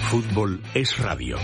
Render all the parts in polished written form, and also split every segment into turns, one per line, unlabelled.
Fútbol es radio.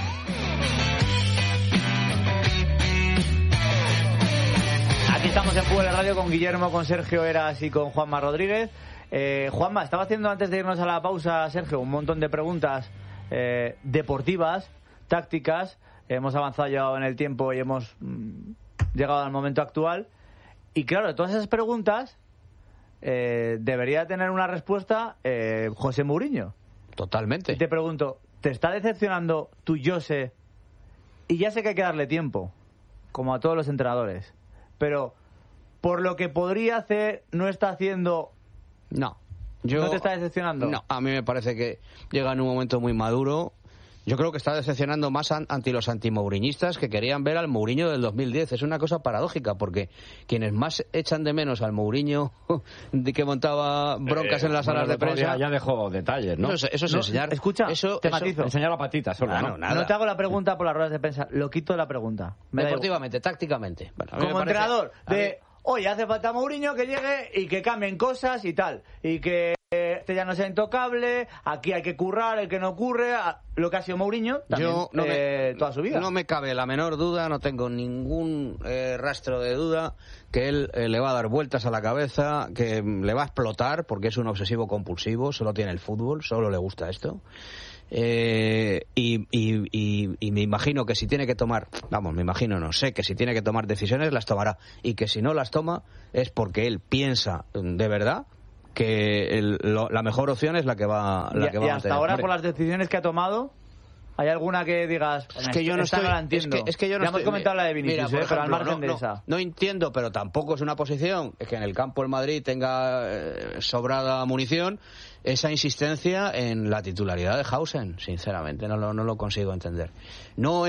Aquí estamos en Fútbol es Radio con Guillermo, con Sergio Eras y con Juanma Rodríguez. Juanma, estaba haciendo antes de irnos a la pausa, Sergio, un montón de preguntas deportivas, tácticas. Hemos avanzado ya en el tiempo y hemos llegado al momento actual. Y claro, de todas esas preguntas debería tener una respuesta José Mourinho.
Totalmente.
Y te pregunto, ¿te está decepcionando tu Jose? Y ya sé que hay que darle tiempo, como a todos los entrenadores, pero por lo que podría hacer, no está haciendo.
No.
¿No te está decepcionando?
No, a mí me parece que llega en un momento muy maduro. Yo creo que está decepcionando más ante los antimouriñistas que querían ver al Mourinho del 2010. Es una cosa paradójica, porque quienes más echan de menos al Mourinho de que montaba broncas en las salas de prensa...
Ya dejó detalles, ¿no?
Eso es enseñar.
Escucha, te matizo.
Enseñar la patita solo, ¿no?
Nada.
No te hago la pregunta por las ruedas de prensa, lo quito de la pregunta.
Deportivamente, tácticamente. Bueno,
como entrenador, oye, hace falta Mourinho que llegue y que cambien cosas y tal. Y que este ya no sea intocable, aquí hay que currar, el que no ocurre, lo que ha sido Mourinho también, toda su vida.
No me cabe la menor duda, no tengo ningún rastro de duda que él le va a dar vueltas a la cabeza, que le va a explotar porque es un obsesivo compulsivo, solo tiene el fútbol, solo le gusta esto. Y me imagino que si tiene que tomar, sé que si tiene que tomar decisiones las tomará, y que si no las toma es porque él piensa de verdad que la mejor opción es la que va a mantener.
Y hasta ahora, por las decisiones que ha tomado, ¿hay alguna que digas?
Es que yo no estoy.
La entiendo.
Es que yo no
ya hemos comentado la de Vinicius,
mira,
pero al margen de esa.
No entiendo, pero tampoco es una posición que en el campo del Madrid tenga sobrada munición. Esa insistencia en la titularidad de Hausen, sinceramente, no lo consigo entender. No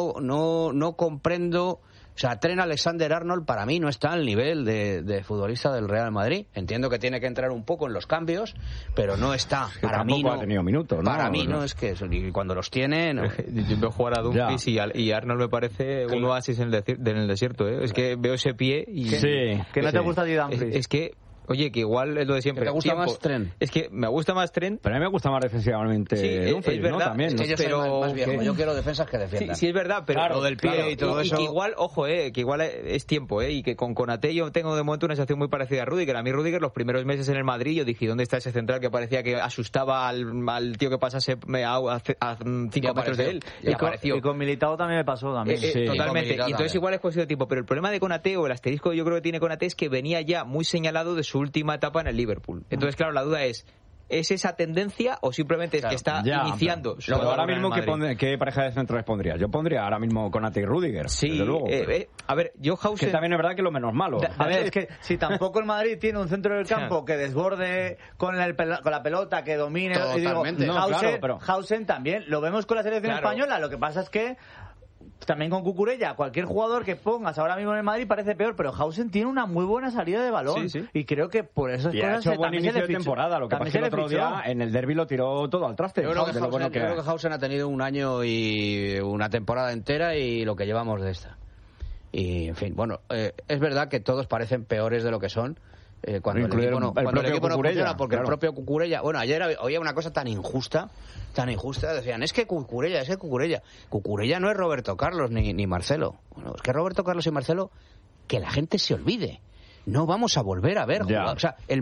comprendo. O sea, Trent Alexander-Arnold para mí no está al nivel de futbolista del Real Madrid. Entiendo que tiene que entrar un poco en los cambios, pero no está.
Es que
para mí no
ha tenido minutos, ¿no?
Para mí no es que eso, y cuando los tiene... No.
Yo veo jugar a Dumfries y Arnold me parece un oasis en el desierto, ¿eh? Es que veo ese pie y...
Que no te gusta a ti Dumfries.
Es que... Oye, que igual es lo de siempre.
¿Te gusta más Trent?
Es que me gusta más Trent.
Pero a mí me gusta más defensivamente Dumfries,
es verdad,
¿no? También.
Es que yo soy más viejo. Yo quiero defensas que defiendan.
Sí, es verdad, pero
claro, lo del pie y todo eso...
Y que igual, ojo, que igual es tiempo, y que con Konaté yo tengo de momento una sensación muy parecida a Rüdiger. A mí Rüdiger los primeros meses en el Madrid yo dije, ¿dónde está ese central que parecía que asustaba al tío que pasase a 5 metros de él?
Y apareció. Y con Militao también me pasó también.
Sí. Totalmente. Y entonces igual es cuestión de tiempo. Pero el problema de Konaté, o el asterisco yo creo que tiene Konaté, es que venía ya muy señalado de su última etapa en el Liverpool. Entonces, claro, la duda ¿es esa tendencia o simplemente es que está iniciando?
Ahora mismo, ¿qué pareja de centros pondrías? Yo pondría ahora mismo Konaté y Rüdiger,
sí,
desde luego.
A ver, yo Hausen...
Que también es verdad que lo menos malo.
A ver, es que si tampoco el Madrid tiene un centro del campo que desborde con la pelota, que domine...
Totalmente.
Y digo, Hausen también, lo vemos con la selección española, lo que pasa es que también con Cucurella, cualquier jugador que pongas ahora mismo en el Madrid parece peor, pero Hausen tiene una muy buena salida de balón, y creo que por esas cosas
ha hecho buen inicio de temporada. Lo que pasa es que el otro día en el derbi lo tiró todo al traste.
Yo creo que Hausen ha tenido un año y una temporada entera y lo que llevamos de esta. Y en fin, bueno, es verdad que todos parecen peores de lo que son. Cuando el equipo no funciona, porque el propio Cucurella... Bueno, ayer oía una cosa tan injusta, decían, es que Cucurella no es Roberto Carlos ni Marcelo. Bueno, es que Roberto Carlos y Marcelo, que la gente se olvide. No vamos a volver a ver jugar. O sea, al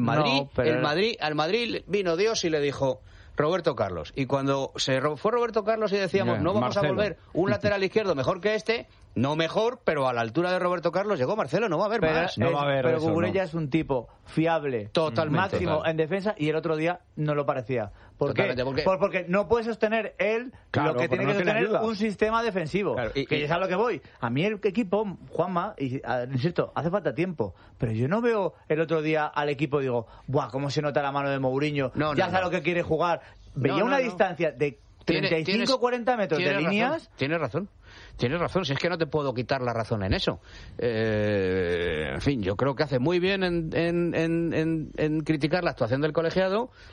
Madrid vino Dios y le dijo... Roberto Carlos. Y cuando se fue Roberto Carlos y decíamos, no vamos a volver un lateral izquierdo mejor que este, no mejor, pero a la altura de Roberto Carlos llegó Marcelo, no va a haber más.
Pero Cucurella es un tipo fiable, máximo en defensa, y el otro día no lo parecía. ¿Por qué? Porque no puede sostener él lo que tiene que sostener un sistema defensivo. Claro, que es a lo que voy. A mí el equipo, Juanma, insisto, hace falta tiempo, pero yo no veo el otro día al equipo y digo, ¡buah, cómo se nota la mano de Mourinho! Ya sabe lo que quiere jugar. Veía una distancia de 35-40 metros de líneas.
Tienes razón, si es que no te puedo quitar la razón en eso. En fin, yo creo que hace muy bien en criticar la actuación del colegiado,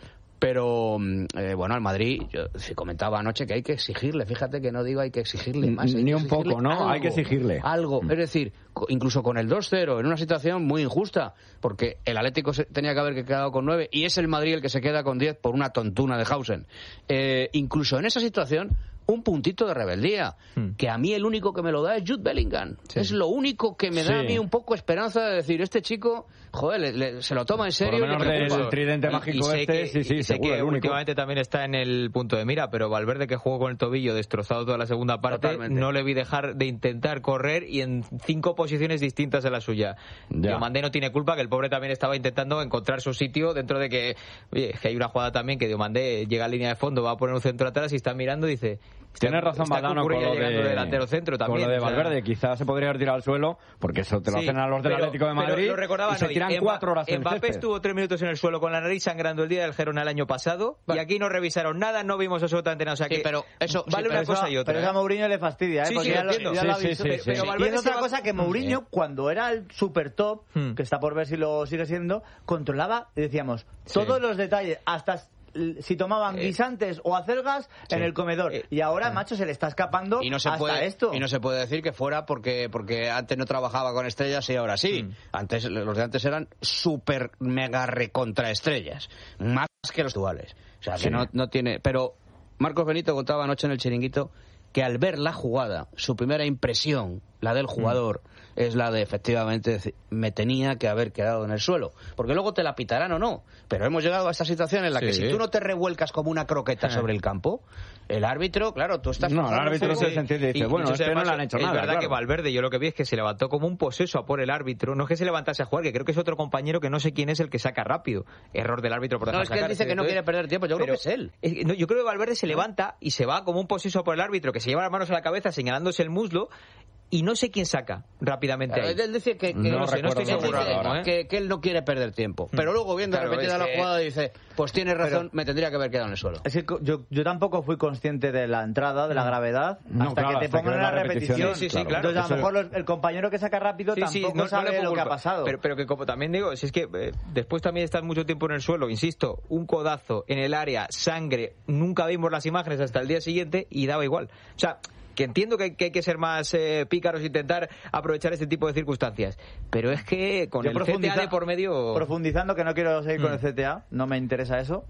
Pero bueno, al Madrid, yo comentaba anoche que hay que exigirle, fíjate que no digo hay que exigirle más.
Ni un poco, ¿no? Algo, hay que exigirle.
Algo, es decir, incluso con el 2-0, en una situación muy injusta, porque el Atlético tenía que haber quedado con 9 y es el Madrid el que se queda con 10 por una tontuna de Hausen. Incluso en esa situación, un puntito de rebeldía, que a mí el único que me lo da es Jude Bellingham. Sí. Es lo único que me da a mí un poco esperanza de decir, este chico, joder, se lo toma en serio.
Por lo menos del tridente mágico
sí, seguro, que últimamente también está en el punto de mira, pero Valverde, que jugó con el tobillo destrozado toda la segunda parte, totalmente. No le vi dejar de intentar correr y en 5 posiciones distintas de la suya. Diomandé no tiene culpa, que el pobre también estaba intentando encontrar su sitio dentro de que, oye, que hay una jugada también que Diomandé llega a línea de fondo, va a poner un centro atrás y está mirando y dice...
Tienes razón, Valdano, con lo de
delantero centro también,
con lo de Valverde. Quizás se podría retirar al suelo, porque eso te lo hacen a los del Atlético de Madrid, y se tiran 4 horas en el césped.
Mbappé estuvo 3 minutos en el suelo con la nariz sangrando el día del Girona el año pasado, y aquí no revisaron nada, no vimos absolutamente nada. O sea que
pero eso
vale una cosa y otra.
Pero eso a Mourinho le fastidia, porque ya lo ha visto. Y es otra cosa que Mourinho, cuando era el super top, que está por ver si lo sigue siendo, controlaba, y decíamos, todos los detalles, hasta... si tomaban guisantes o acelgas en el comedor, y ahora, macho, se le está escapando esto.
Y no se puede decir que fuera porque antes no trabajaba con estrellas y ahora sí. Antes, los de antes eran super mega recontra estrellas, más que los actuales. O sea, que no tiene... Pero Marcos Benito contaba anoche en el Chiringuito que al ver la jugada, su primera impresión, la del jugador, es la de, efectivamente, me tenía que haber quedado en el suelo. Porque luego te la pitarán o no. Pero hemos llegado a esta situación en la que si tú no te revuelcas como una croqueta sobre el campo, el árbitro, claro, tú estás...
No, el árbitro se entiende y dice, bueno, es que no le han hecho nada.
Es verdad que Valverde, yo lo que vi es que se levantó como un poseso a por el árbitro. No es que se levantase a jugar, que creo que es otro compañero que no sé quién es el que saca rápido. Error del árbitro por dejar sacar.
No, es que él dice que no quiere perder tiempo, yo creo que es él.
Yo creo que Valverde se levanta y se va como un poseso a por el árbitro, que se lleva las manos a la cabeza señalándose el muslo, y no sé quién saca rápidamente ahí.
Él dice que no estoy seguro que él no quiere perder tiempo. Pero luego, viendo repetida la jugada, dice, pues tiene razón, me tendría que haber quedado en el suelo.
Es que yo tampoco fui consciente de la entrada, de la gravedad, hasta que te pongan la repetición.
Sí, claro.
Entonces, a lo mejor el compañero que saca rápido tampoco sabe lo que ha pasado.
Pero que, como también digo, si es que después también estás mucho tiempo en el suelo, insisto, un codazo en el área, sangre, nunca vimos las imágenes hasta el día siguiente y daba igual. O sea, que entiendo que hay que ser más pícaros e intentar aprovechar este tipo de circunstancias, pero es que con el CTA de por medio...
Profundizando, que no quiero seguir con el CTA, no me interesa eso,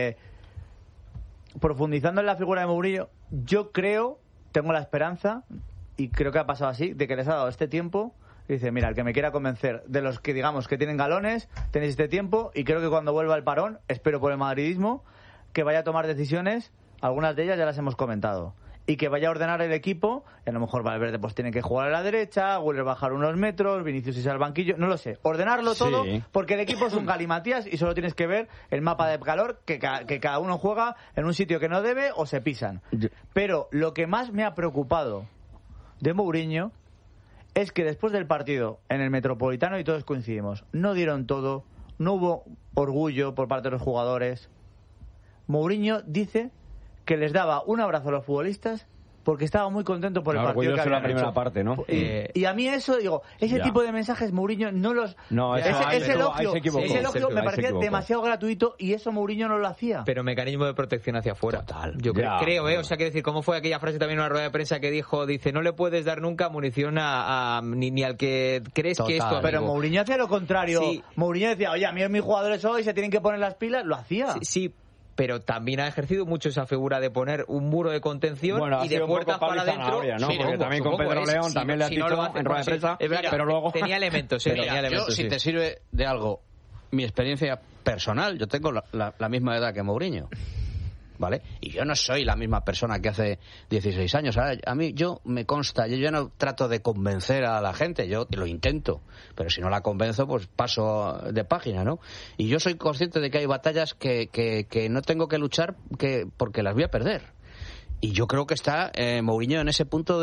profundizando en la figura de Mourinho, yo creo, tengo la esperanza, y creo que ha pasado así, de que les ha dado este tiempo, y dice, mira, el que me quiera convencer, de los que digamos que tienen galones, tenéis este tiempo, y creo que cuando vuelva el parón, espero por el madridismo, que vaya a tomar decisiones, algunas de ellas ya las hemos comentado, y que vaya a ordenar el equipo, y a lo mejor Valverde pues tiene que jugar a la derecha, Güler bajar unos metros, Vinicius irse al banquillo, no lo sé, ordenarlo todo, porque el equipo es un galimatías y solo tienes que ver el mapa de calor, que cada uno juega en un sitio que no debe o se pisan. Pero lo que más me ha preocupado de Mourinho es que después del partido en el Metropolitano, y todos coincidimos, no dieron todo, no hubo orgullo por parte de los jugadores. Mourinho dice que les daba un abrazo a los futbolistas porque estaba muy contento por el partido que habían
la primera
hecho.
Parte, ¿no?
Y a mí eso, digo, ese tipo de mensajes Mourinho no los...
No,
ese elogio me parecía demasiado gratuito y eso Mourinho no lo hacía.
Pero mecanismo de protección hacia afuera.
Total.
Yo creo, o sea, quiero decir, ¿cómo fue aquella frase también en una rueda de prensa que dice, no le puedes dar nunca munición ni al que crees que es tu amigo?
Pero Mourinho hacía lo contrario. Sí. Mourinho decía, oye, a mí mis jugadores hoy se tienen que poner las pilas, lo hacía.
Sí, pero también ha ejercido mucho esa figura de poner un muro de contención y de puertas para adentro.
¿No? Porque también con Pedro León también le ha dicho en rueda de prensa, pero luego...
Tenía elementos,
si te sirve de algo, mi experiencia personal, yo tengo la misma edad que Mourinho, ¿vale? Y yo no soy la misma persona que hace 16 años. Ahora, a mí, yo me consta, yo no trato de convencer a la gente, yo lo intento, pero si no la convenzo, pues paso de página, ¿no? Y yo soy consciente de que hay batallas que no tengo que luchar porque las voy a perder. Y yo creo que está Mourinho en ese punto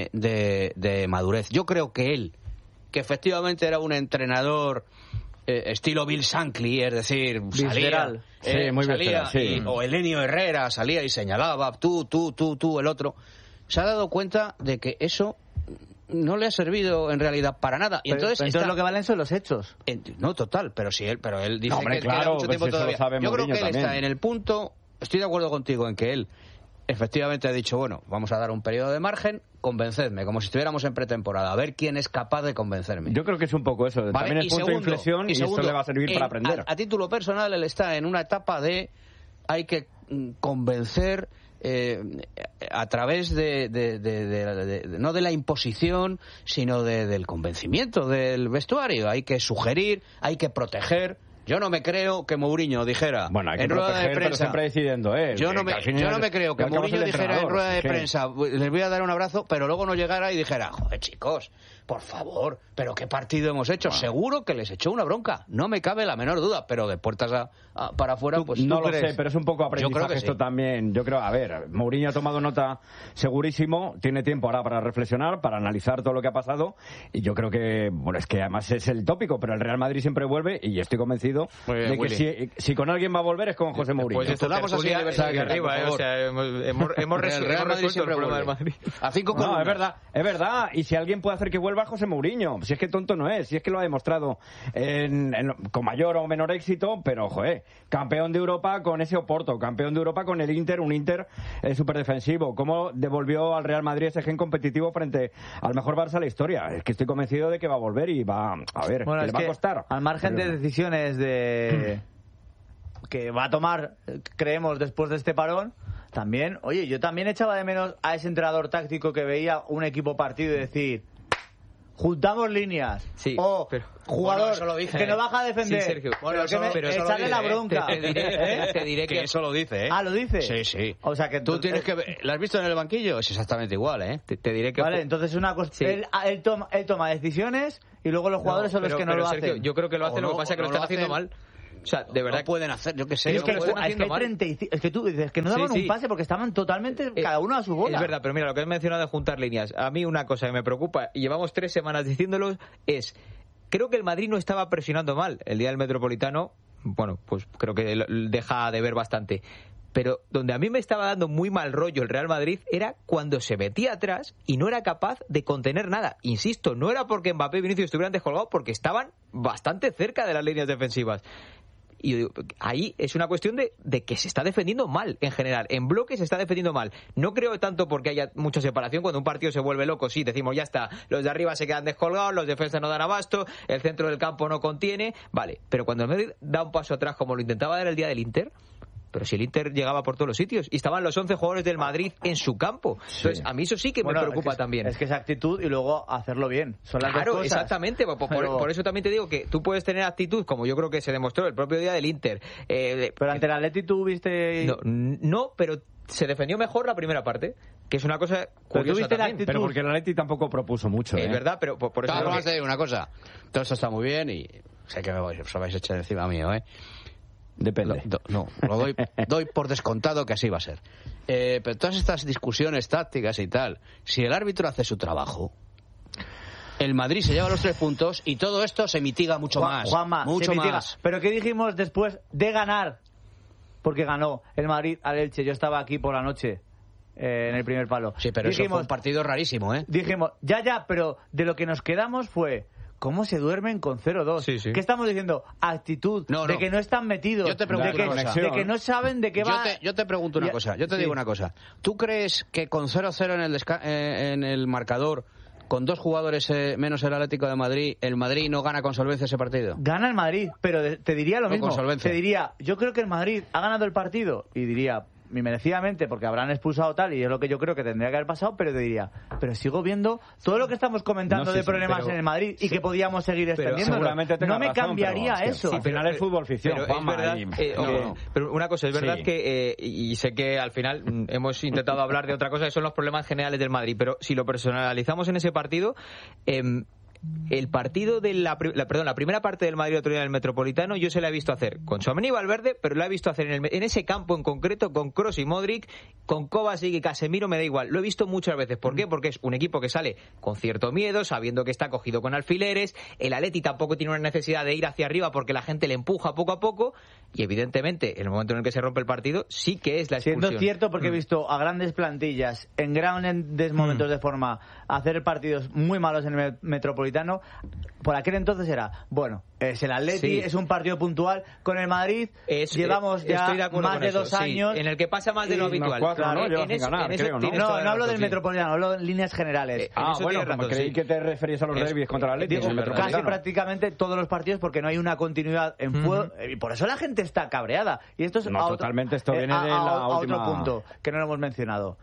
de madurez. Yo creo que él, que efectivamente era un entrenador... estilo Bill Shankly, es decir, salía,
muy
salía o Elenio Herrera salía y señalaba tú, el otro. Se ha dado cuenta de que eso no le ha servido en realidad para nada. Y
entonces lo que valen son los hechos.
No, total, pero él dice
hombre,
que queda mucho tiempo todavía. Yo creo que él
también
está en el punto, estoy de acuerdo contigo en que él efectivamente ha dicho, bueno, vamos a dar un periodo de margen, convencedme, como si estuviéramos en pretemporada, a ver quién es capaz de convencerme.
Yo creo que es un poco eso, también es punto de inflexión y esto le va a servir para aprender.
A título personal, él está en una etapa de hay que convencer a través no de la imposición, sino del convencimiento del vestuario. Hay que sugerir, hay que proteger. Yo no me creo que Mourinho dijera en rueda de prensa,
pero siempre decidiendo él.
Yo no me creo que Mourinho dijera en rueda de prensa, les voy a dar un abrazo, pero luego no llegara y dijera, joder, chicos, por favor, pero qué partido hemos hecho. Bueno. Seguro que les echó una bronca, no me cabe la menor duda, pero de puertas para afuera, pues
no lo sé, pero es un poco aprendizaje.
Yo creo que
esto también. Yo creo, a ver, Mourinho ha tomado nota segurísimo, tiene tiempo ahora para reflexionar, para analizar todo lo que ha pasado, y yo creo que, bueno, es que además es el tópico, pero el Real Madrid siempre vuelve, y estoy convencido de que si con alguien va a volver es con José Mourinho.
Pues estamos así aquí arriba, o sea, hemos resuelto el problema del Madrid.
A 5 con
no, es verdad, y si alguien puede hacer que vuelva, José Mourinho, si es que tonto no es, si es que lo ha demostrado con mayor o menor éxito, pero joder, campeón de Europa con ese Oporto, campeón de Europa con el Inter, un Inter súper defensivo, cómo devolvió al Real Madrid ese gen competitivo frente al mejor Barça de la historia. Es que estoy convencido de que va a volver y va a ver,
bueno,
que le va a costar.
Al margen de decisiones que va a tomar, creemos, después de este parón, también, oye, yo también echaba de menos a ese entrenador táctico que veía un equipo partido y decir, juntamos líneas, jugador que no baja a defender,
sí, Sergio. Bueno,
pero echarle la bronca.
Te diré que eso lo dice, ¿eh?
Ah, ¿lo dice?
Sí.
O sea que
tú tienes que... ¿Lo has visto en el banquillo? Es exactamente igual, ¿eh?
Te diré que...
Vale, entonces una cosa... Sí. Él toma decisiones y luego los jugadores son los que no lo hacen.
Sergio, yo creo que lo hacen, lo que pasa es que lo están haciendo mal. O sea, de verdad
no pueden hacer, yo qué sé.
Es que tú dices que no daban un pase porque estaban totalmente cada uno a su bola.
Es verdad, pero mira, lo que has mencionado de juntar líneas, a mí una cosa que me preocupa, y llevamos 3 semanas diciéndolo, es, creo que el Madrid no estaba presionando mal. El día del Metropolitano, bueno, pues creo que deja de ver bastante. Pero donde a mí me estaba dando muy mal rollo el Real Madrid era cuando se metía atrás y no era capaz de contener nada. Insisto, no era porque Mbappé y Vinicius estuvieran descolgados, porque estaban bastante cerca de las líneas defensivas. Y ahí es una cuestión de que se está defendiendo mal en general. En bloque se está defendiendo mal. No creo tanto porque haya mucha separación. Cuando un partido se vuelve loco, sí, decimos ya está. Los de arriba se quedan descolgados, los defensas no dan abasto, el centro del campo no contiene. Vale, pero cuando el Madrid da un paso atrás como lo intentaba dar el día del Inter... Pero si el Inter llegaba por todos los sitios y estaban los 11 jugadores del Madrid en su campo. Entonces, a mí eso sí que me preocupa también.
Es que es actitud y luego hacerlo bien. Son las
dos
cosas.
Exactamente. Por eso también te digo que tú puedes tener actitud, como yo creo que se demostró el propio día del Inter.
Pero ante el Atleti tú viste...
No, pero se defendió mejor la primera parte, que es una cosa curiosa también.
Pero porque el Atleti tampoco propuso mucho.
Es verdad, pero por eso...
Vamos a decir una cosa. Todo esto está muy bien y sé que os vais a echar encima mío, ¿eh?
Depende.
Lo doy por descontado que así va a ser. Pero todas estas discusiones tácticas y tal, si el árbitro hace su trabajo, el Madrid se lleva los 3 puntos y todo esto se mitiga mucho más.
Juanma,
mucho más.
Pero ¿qué dijimos después de ganar? Porque ganó el Madrid al Elche. Yo estaba aquí por la noche en el primer palo.
Sí, pero dijimos, eso fue un partido rarísimo, ¿eh?
Dijimos, pero de lo que nos quedamos fue... ¿Cómo se duermen con 0-2?
Sí.
¿Qué estamos diciendo? Actitud, de que no están metidos,
yo te pregunto
de que no saben de qué va...
Yo te pregunto una cosa, yo te digo una cosa. ¿Tú crees que con 0-0 en el marcador, con 2 jugadores menos el Atlético de Madrid, el Madrid no gana con solvencia ese partido?
Gana el Madrid, pero te diría lo mismo.
Con solvencia.
Te diría, yo creo que el Madrid ha ganado el partido y diría... merecidamente porque habrán expulsado tal y es lo que yo creo que tendría que haber pasado, pero te diría, pero sigo viendo todo lo que estamos comentando de problemas en el Madrid y que podíamos seguir extendiendo. No me cambiaría eso.
Al final es fútbol ficción.
Pero es verdad, pero una cosa, es verdad que y sé que al final hemos intentado hablar de otra cosa que son los problemas generales del Madrid, pero si lo personalizamos en ese partido, el partido de la primera parte del Madrid otro día en el Metropolitano, yo se la he visto hacer con Tchouaméni y Valverde, pero la he visto hacer en ese campo en concreto con Kroos y Modric, con Kovacic y Casemiro, me da igual. Lo he visto muchas veces. ¿Por qué? Porque es un equipo que sale con cierto miedo, sabiendo que está cogido con alfileres. El Atleti tampoco tiene una necesidad de ir hacia arriba porque la gente le empuja poco a poco, y evidentemente en el momento en el que se rompe el partido sí que es la expulsión.
Siendo cierto, porque he visto a grandes plantillas en grandes momentos de forma hacer partidos muy malos en el Metropolitano. Por aquel entonces era, bueno, es el Atleti, es un partido puntual. Con el Madrid llevamos ya más de 2 años
en el que pasa más de lo habitual.
No hablo del Metropolitano, hablo en líneas generales.
Bueno, creí que te referías a los derbis contra el Atleti.
Casi prácticamente todos los partidos, porque no hay una continuidad en fútbol, y por eso la gente está cabreada. Y esto es
totalmente, esto viene de la última...
otro punto que no lo hemos mencionado.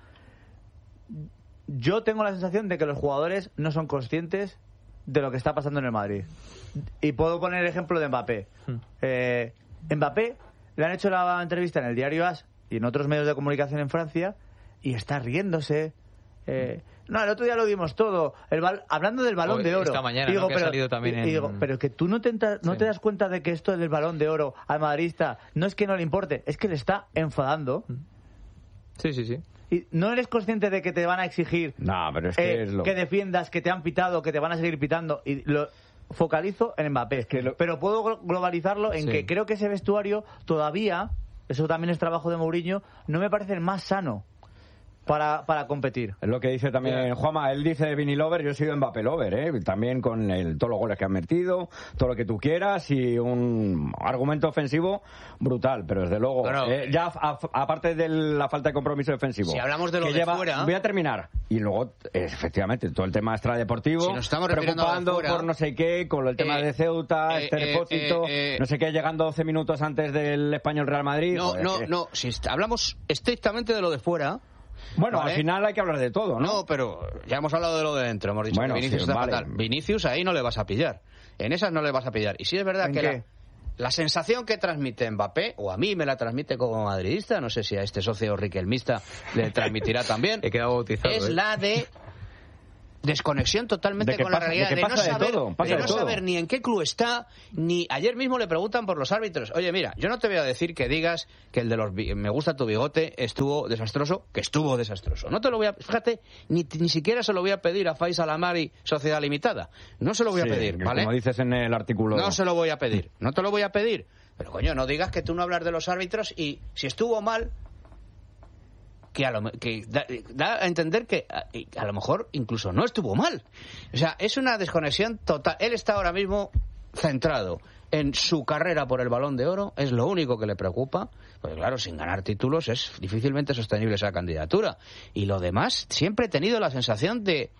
Yo tengo la sensación de que los jugadores no son conscientes de lo que está pasando en el Madrid. Y puedo poner el ejemplo de Mbappé. Mbappé le han hecho la entrevista en el diario AS y en otros medios de comunicación en Francia y está riéndose. No, el otro día lo vimos todo. Hablando del Balón de Oro.
Esta mañana, que ha salido también
pero que tú no te das cuenta de que esto del Balón de Oro al madridista no es que no le importe, es que le está enfadando.
Sí.
Y no eres consciente de que te van a exigir
pero es que,
que defiendas, que te han pitado, que te van a seguir pitando. Y lo focalizo en Mbappé. Pero puedo globalizarlo en que creo que ese vestuario todavía, eso también es trabajo de Mourinho, no me parece el más sano para competir.
Es lo que dice también Juanma. Él dice Vini Lover, yo he sido Mbappé Lover, también con todos los goles que han metido, todo lo que tú quieras, y un argumento ofensivo brutal, pero desde luego ya aparte de la falta de compromiso defensivo,
si hablamos de lo de fuera,
voy a terminar, y luego efectivamente todo el tema extradeportivo,
si nos estamos
preocupando por no sé qué, con el tema de Ceuta, Depósito, no sé qué, llegando 12 minutos antes del Español Real Madrid.
No, si hablamos estrictamente de lo de fuera.
Bueno, ¿vale? Al final hay que hablar de todo, ¿no?
No, pero ya hemos hablado de lo de dentro. Hemos dicho que Vinicius está fatal. Vinicius ahí no le vas a pillar. En esas no le vas a pillar. Y sí es verdad que la sensación que transmite Mbappé, o a mí me la transmite como madridista, no sé si a este socio riquelmista le transmitirá también,
he quedado bautizado,
es la de desconexión totalmente con la realidad, de no saber ni en qué club está, ni ayer mismo le preguntan por los árbitros. Oye, mira, yo no te voy a decir que digas que el de los me gusta tu bigote estuvo desastroso, que estuvo desastroso. No te lo voy a, fíjate, ni siquiera se lo voy a pedir a Faisal Amari, Sociedad Limitada. No se lo voy a pedir, ¿vale?
Como dices en el artículo.
No se lo voy a pedir, no te lo voy a pedir. Pero coño, no digas que tú no hablas de los árbitros y si estuvo mal, que da a entender que a lo mejor incluso no estuvo mal. O sea, es una desconexión total. Él está ahora mismo centrado en su carrera por el Balón de Oro, es lo único que le preocupa, porque claro, sin ganar títulos es difícilmente sostenible esa candidatura. Y lo demás, siempre he tenido la sensación de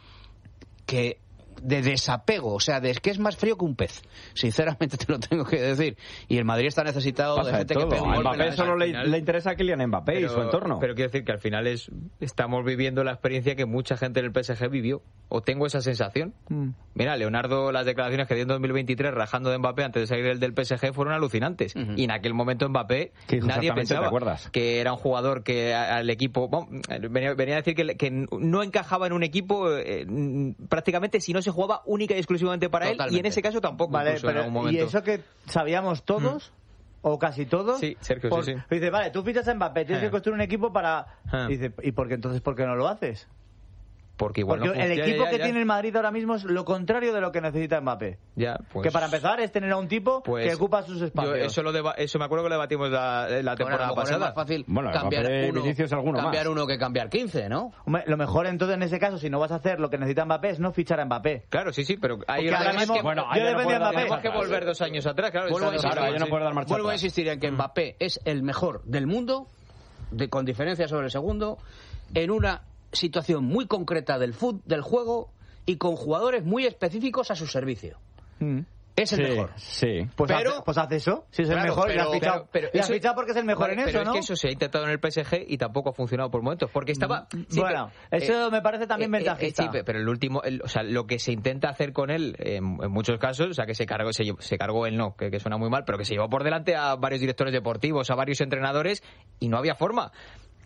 desapego, o sea, de que es más frío que un pez. Sinceramente te lo tengo que decir. Y el Madrid está necesitado de gente que pegue un golpe.
A Mbappé solo le interesa a Kylian Mbappé y su entorno.
Pero quiero decir que al final estamos viviendo la experiencia que mucha gente en el PSG vivió. O tengo esa sensación. Mira, Leonardo, las declaraciones que dio en 2023 rajando de Mbappé antes de salir del PSG fueron alucinantes. Y en aquel momento Mbappé, nadie pensaba que era un jugador que al equipo... venía a decir que no encajaba en un equipo prácticamente si no se jugaba única y exclusivamente para él, y en ese caso tampoco.
Vale, pero, en algún momento. Y eso que sabíamos todos, o casi todos.
Sí, Sergio, sí.
Dice, vale, tú fichas a Mbappé, tienes que construir un equipo para... Dice, ¿y por qué no lo haces?
Porque igual
Porque el equipo que tiene el Madrid ahora mismo es lo contrario de lo que necesita Mbappé. Que para empezar es tener a un tipo que ocupa sus espacios.
Eso me acuerdo que lo debatimos la temporada pasada.
Es más fácil cambiar uno que cambiar 15, ¿no?
Hombre, lo mejor entonces en ese caso, si no vas a hacer lo que necesita Mbappé, es no fichar a Mbappé.
Claro, sí, pero hay
ahora mismo, yo dependía de Mbappé.
Tenemos que volver 2 años atrás, claro.
Vuelvo a insistir en que Mbappé es el mejor del mundo, con diferencia sobre el segundo, en una situación muy concreta del juego y con jugadores muy específicos a su servicio. Es el mejor.
Sí.
Pues hace eso. Si es el mejor, y has fichado porque es el mejor en eso,
pero
¿no?
Es que eso se ha intentado en el PSG y tampoco ha funcionado por momentos. Porque estaba...
eso me parece también ventajista.
Sí, pero el último... o sea, lo que se intenta hacer con él, en muchos casos, o sea, que se cargó él, no, que suena muy mal, pero que se llevó por delante a varios directores deportivos, a varios entrenadores, y no había forma.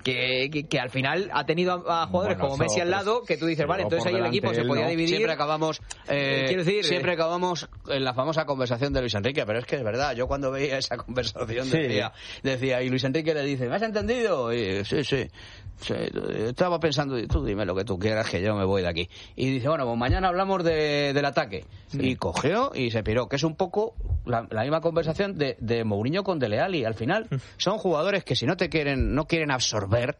que al final ha tenido a jugadores como Messi al lado, que tú dices, vale, entonces ahí el equipo se podía dividir.
Siempre acabamos en la famosa conversación de Luis Enrique, pero es que es verdad, yo cuando veía esa conversación decía, y Luis Enrique le dice, ¿me has entendido? Y sí, estaba pensando, tú dime lo que tú quieras, que yo me voy de aquí. Y dice, bueno, pues mañana hablamos del ataque. Y cogió y se piró, que es un poco la misma conversación de Mourinho con Dele Alli. Al final son jugadores que si no quieren absorber,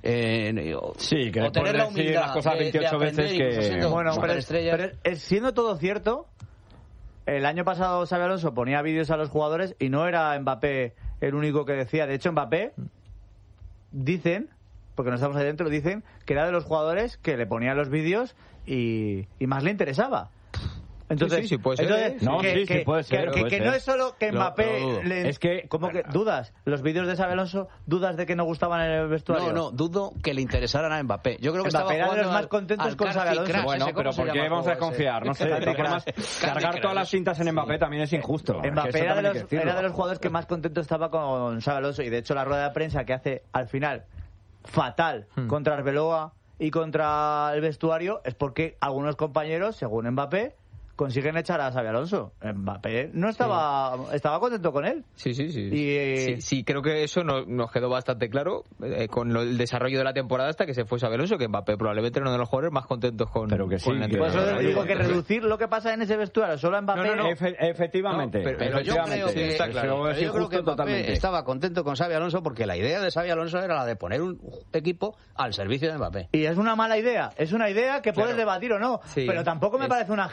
o tener la humildad las cosas 28 veces que...
Bueno, pero siendo todo cierto, el año pasado Xabi Alonso ponía vídeos a los jugadores y no era Mbappé el único que decía. De hecho, Mbappé, dicen, porque no estamos ahí dentro, dicen que era de los jugadores que le ponían los vídeos y más le interesaba. Entonces,
sí, puede ser.
Entonces,
puede ser.
Que no es solo que Mbappé... Es que, ¿cómo que dudas? Los vídeos de Xabi Alonso, ¿dudas de que no gustaban en el vestuario?
No, dudo que le interesaran a Mbappé. Yo creo que
Mbappé era de los más contentos con Xabi Alonso.
Bueno, pero ¿por qué vamos a desconfiar? No sé, cargar todas las cintas en Mbappé también es injusto.
Mbappé era de los jugadores que más contento estaba con Xabi Alonso, y de hecho la rueda de prensa que hace al final fatal contra Arbeloa y contra el vestuario es porque algunos compañeros, según Mbappé, consiguen echar a Xabi Alonso. Mbappé no estaba contento con él.
Sí, creo que eso nos quedó bastante claro con el desarrollo de la temporada hasta que se fue Xabi Alonso, que Mbappé probablemente era uno de los jugadores más contentos con el entrenador.
Por eso digo que reducir lo que pasa en ese vestuario solo a Mbappé...
No. Efectivamente.
Pero yo creo que Mbappé estaba contento con Xabi Alonso porque la idea de Xabi Alonso era la de poner un equipo al servicio de Mbappé.
Y es una mala idea. Es una idea que puedes debatir o no. Pero tampoco me parece una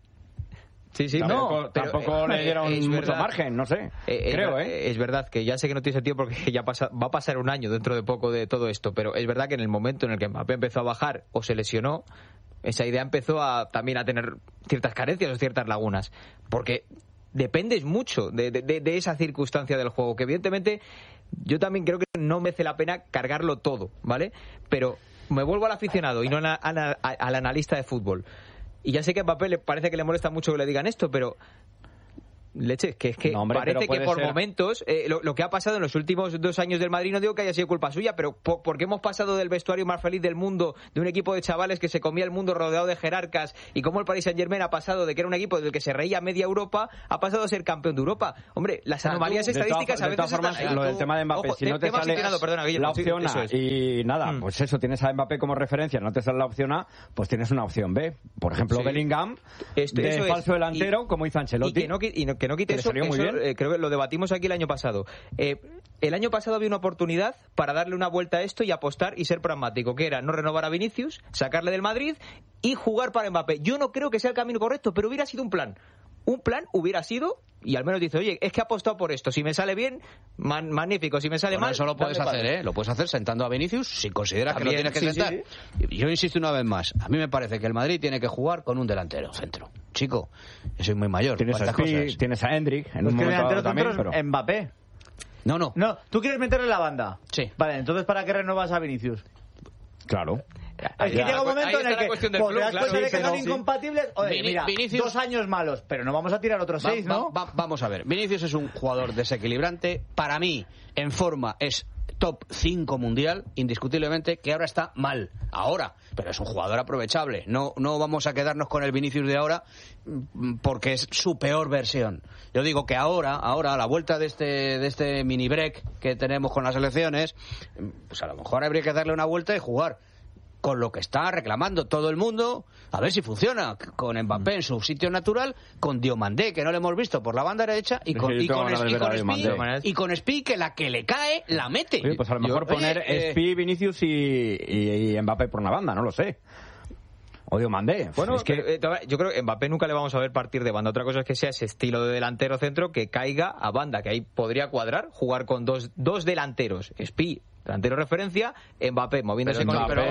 Tampoco le dieron mucho margen, no sé. Creo,
Es verdad que ya sé que no tiene sentido porque ya va a pasar un año dentro de poco de todo esto, pero es verdad que en el momento en el que Mbappé empezó a bajar o se lesionó, esa idea empezó también a tener ciertas carencias o ciertas lagunas, porque dependes mucho de esa circunstancia del juego, que evidentemente yo también creo que no merece la pena cargarlo todo, ¿vale? Pero me vuelvo al aficionado y no al analista de fútbol. Y ya sé que a Mbappé le parece que le molesta mucho que le digan esto, pero leche, que es que parece que por momentos lo que ha pasado en los últimos 2 años del Madrid, no digo que haya sido culpa suya, pero porque hemos pasado del vestuario más feliz del mundo, de un equipo de chavales que se comía el mundo rodeado de jerarcas, y como el Paris Saint-Germain ha pasado de que era un equipo del que se reía media Europa, ha pasado a ser campeón de Europa. Hombre, las anomalías estadísticas a veces...
De todas formas, lo del tema de Mbappé, si no te sale la opción A y nada, pues eso, tienes a Mbappé como referencia, no te sale la opción A, pues tienes una opción B. Por ejemplo, Bellingham, de falso delantero, como hizo Ancelotti.
Y que no quite eso. Creo que lo debatimos aquí el año pasado. El año pasado había una oportunidad para darle una vuelta a esto y apostar y ser pragmático, que era no renovar a Vinicius, sacarle del Madrid y jugar para Mbappé. Yo no creo que sea el camino correcto, pero hubiera sido un plan. Un plan hubiera sido, y al menos dice, oye, es que he apostado por esto. Si me sale bien, magnífico. Si me sale mal...
Eso lo puedes hacer, Lo puedes hacer sentando a Vinicius si consideras que lo tienes que sentar. Sí. Yo insisto una vez más. A mí me parece que el Madrid tiene que jugar con un delantero centro. Chico, yo soy muy mayor.
Tienes a Hendrik. En un momento también, pero...
Mbappé.
No.
¿Tú quieres meterle en la banda?
Sí.
Vale, entonces ¿para qué renuevas a Vinicius?
Claro.
Es que llega un momento en el que te das cuenta de que son incompatibles. Oye, mira, Vinicius, 2 años malos, pero no vamos a tirar otros 6, ¿no?
Vamos a ver. Vinicius es un jugador desequilibrante. Para mí, en forma, es top 5 mundial, indiscutiblemente, que ahora está mal. Ahora. Pero es un jugador aprovechable. No vamos a quedarnos con el Vinicius de ahora porque es su peor versión. Yo digo que ahora, a la vuelta de este mini break que tenemos con las elecciones, pues a lo mejor habría que darle una vuelta y jugar con lo que está reclamando todo el mundo, a ver si funciona, con Mbappé en su sitio natural, con Diomandé, que no lo hemos visto por la banda derecha, y con Spi, que la que le cae, la mete.
Oye, pues a lo mejor poner Spi, Vinicius y Mbappé por una banda, no lo sé. O Diomandé.
Bueno, es que yo creo que Mbappé nunca le vamos a ver partir de banda. Otra cosa es que sea ese estilo de delantero centro que caiga a banda, que ahí podría cuadrar, jugar con dos delanteros, Spi, delantero referencia, Mbappé moviéndose con
Pero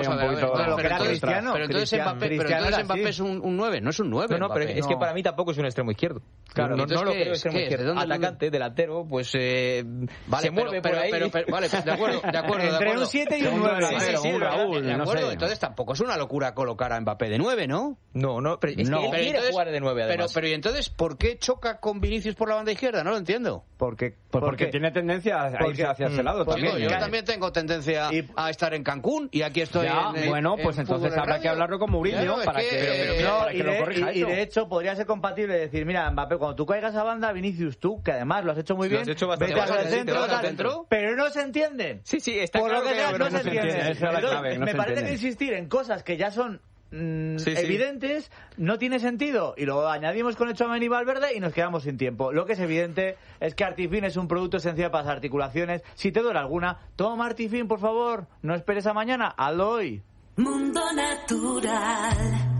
entonces Mbappé es un 9, no es un 9.
No, pero es que para mí tampoco es un extremo izquierdo. Claro, no lo creo extremo izquierdo. Atacante, delantero, pues se mueve por ahí.
Vale, de acuerdo.
Entre un 7 y un 9.
De acuerdo, entonces tampoco es una locura colocar a Mbappé de 9, ¿no?
No, pero es que él quiere jugar de 9 además.
Pero ¿y entonces por qué choca con Vinicius por la banda izquierda? No lo entiendo.
Porque
Pues porque tiene tendencia a irse hacia ese lado también.
Yo también tengo tendencia a estar en Cancún y aquí estoy
bueno, pues entonces habrá que hablarlo con Mourinho para que lo corrija.
Y de hecho podría ser compatible decir, mira, Mbappé, cuando tú caigas a banda, Vinicius, tú, que además lo has hecho muy bien, vete al centro, pero no se entienden.
Sí, está
por
claro
lo que sea, no se entienden. Me parece que insistir en cosas que ya son evidentes no tiene sentido, y lo añadimos con Tchouaméni y Valverde y nos quedamos sin tiempo. Lo que es evidente es que Artifin es un producto esencial para las articulaciones. Si te duele alguna, toma Artifin, por favor, no esperes a mañana, hazlo hoy.
Mundo Natural.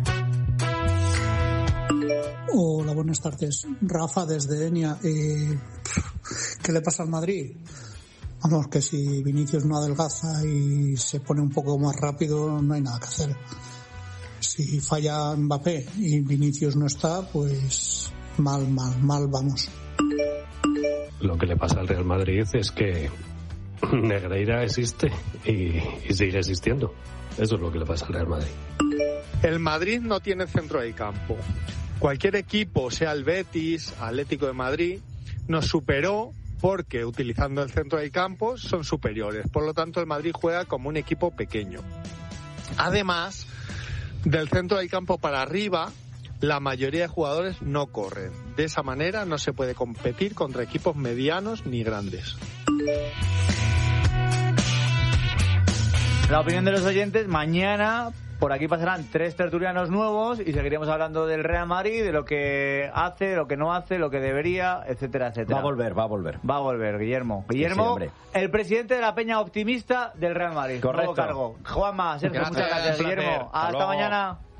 Hola, buenas tardes. Rafa desde Enia. ¿Qué le pasa al Madrid? Vamos, que si Vinicius no adelgaza y se pone un poco más rápido, no hay nada que hacer. Si falla Mbappé y Vinicius no está, pues mal vamos.
Lo que le pasa al Real Madrid es que Negreira existe y sigue existiendo. Eso es lo que le pasa al Real Madrid.
El Madrid no tiene centro de campo. Cualquier equipo, sea el Betis, Atlético de Madrid, nos superó porque utilizando el centro de campo son superiores. Por lo tanto, el Madrid juega como un equipo pequeño. Además, del centro del campo para arriba, la mayoría de jugadores no corren. De esa manera no se puede competir contra equipos medianos ni grandes.
La opinión de los oyentes, mañana por aquí pasarán 3 tertulianos nuevos y seguiremos hablando del Real Madrid, de lo que hace, de lo que no hace, lo que debería, etcétera, etcétera.
Va a volver,
Guillermo. Guillermo, sí, el presidente de la peña optimista del Real Madrid.
Correcto.
Nuevo cargo. Juanma, Sergio, muchas gracias, Guillermo. Hasta mañana.